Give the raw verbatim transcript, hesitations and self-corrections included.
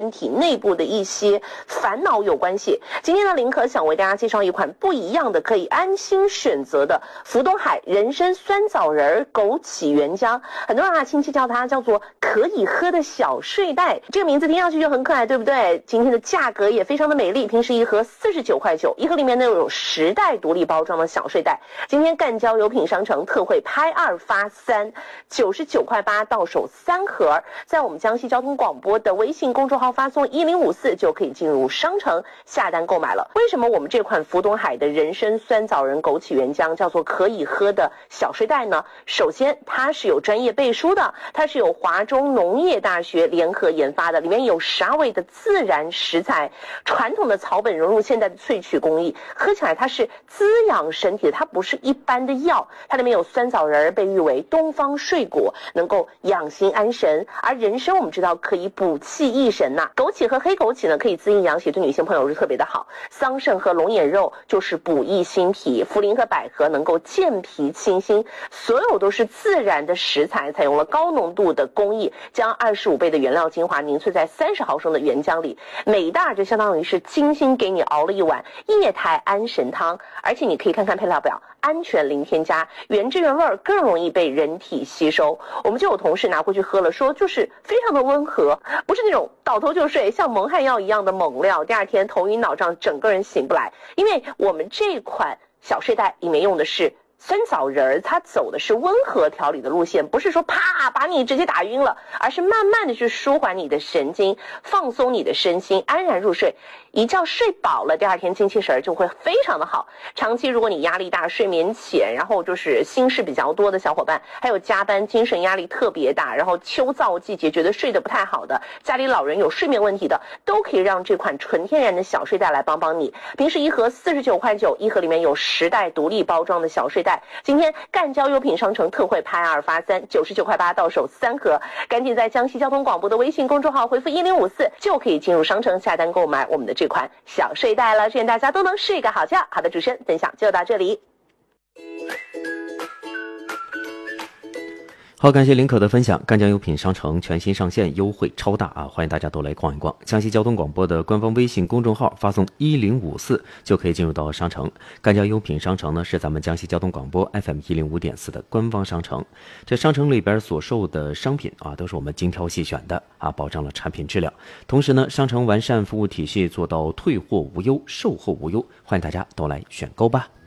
身体内部的一些烦恼有关系。今天呢，林可想为大家介绍一款不一样的可以安心选择的福东海人参酸枣仁枸杞原浆，很多人啊亲戚叫它叫做可以喝的小睡袋，这个名字听上去就很可爱，对不对？今天的价格也非常的美丽，平时一盒四十九块九，一盒里面呢有十袋独立包装的小睡袋。今天赣交有品商城特惠拍二发三，九十九块八到手三盒，在我们江西交通广播的微信公众号发送一零五四就可以进入商城下单购买了。为什么我们这款福东海的人参酸枣仁枸杞原浆叫做可以喝的小睡袋呢？首先它是有专业背书的，它是有华中农业大学联合研发的，里面有十二味的自然食材，传统的草本融入现代的萃取工艺，喝起来它是滋养身体的，它不是一般的药。它里面有酸枣仁，被誉为东方睡果，能够养心安神。而人参我们知道可以补气益神呐、啊，枸杞和黑枸杞呢可以滋阴养血，对女性朋友是特别的好。桑葚和龙眼肉就是补益心脾，茯苓和百合能够健脾清心，所有都是自然的食材，采用了高浓度的工艺，将二十五倍的原料精华凝萃在三十毫升的原浆里，每一袋就相当于是精心给你熬了一碗液态安神汤。而且你可以看看配料表，安全零添加，原汁原味，更容易被人体吸收。我们就有同事拿回去喝了，说就是非常的温和，不是那种倒头就睡像蒙汗药一样的猛料，第二天头晕脑胀，整个人醒不来。因为我们这款小睡袋里面用的是酸枣仁，它走的是温和调理的路线，不是说啪把你直接打晕了，而是慢慢的去舒缓你的神经，放松你的身心，安然入睡。一觉睡饱了，第二天精气神就会非常的好。长期如果你压力大，睡眠浅，然后就是心事比较多的小伙伴，还有加班精神压力特别大，然后秋燥季节觉得睡得不太好的，家里老人有睡眠问题的，都可以让这款纯天然的小睡袋来帮帮你。平时一盒四十九块九，一盒里面有十袋独立包装的小睡袋，今天赣交优品商城特惠拍二发三，九十九块八到手三盒，赶紧在江西交通广播的微信公众号回复一零五四就可以进入商城下单购买我们的这款小睡袋了。祝愿大家都能睡一个好觉。好的，主持人分享就到这里。 好，感谢林可的分享。赣江优品商城全新上线，优惠超大啊！欢迎大家都来逛一逛。江西交通广播的官方微信公众号发送一零五四就可以进入到商城。赣江优品商城呢是咱们江西交通广播 F M 一零五点四的官方商城。这商城里边所售的商品啊，都是我们精挑细选的啊，保障了产品质量。同时呢，商城完善服务体系，做到退货无忧、售后无忧。欢迎大家都来选购吧。